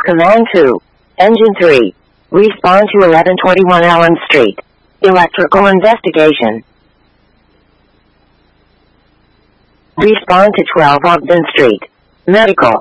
Command 2. Engine 3. Respond to 1121 Allen Street. Electrical investigation. Respond to 12 Ogden Street. Medical.